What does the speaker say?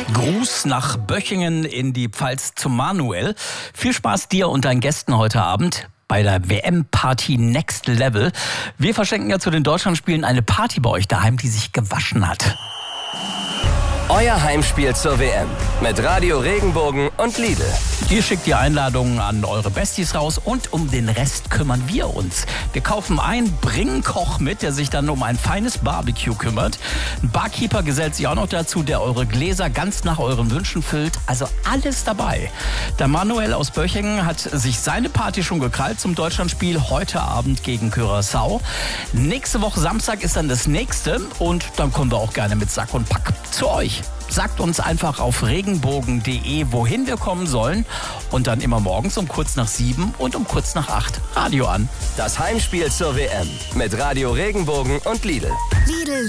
Gruß nach Böchingen in die Pfalz zu Manuel. Viel Spaß dir und deinen Gästen heute Abend bei der WM-Party Next Level. Wir verschenken ja zu den Deutschlandspielen eine Party bei euch daheim, die sich gewaschen hat. Euer Heimspiel zur WM mit Radio Regenbogen und Lidl. Ihr schickt die Einladungen an eure Besties raus und um den Rest kümmern wir uns. Wir kaufen ein, bringen Koch mit, der sich dann um ein feines Barbecue kümmert. Ein Barkeeper gesellt sich auch noch dazu, der eure Gläser ganz nach euren Wünschen füllt. Also alles dabei. Der Manuel aus Böchingen hat sich seine Party schon gekrallt zum Deutschlandspiel heute Abend gegen Curaçao. Nächste Woche Samstag ist dann das nächste und dann kommen wir auch gerne mit Sack und Pack zu euch. Sagt uns einfach auf regenbogen.de, wohin wir kommen sollen und dann immer morgens um kurz nach 7 und um kurz nach 8 Radio an. Das Heimspiel zur WM mit Radio Regenbogen und Lidl.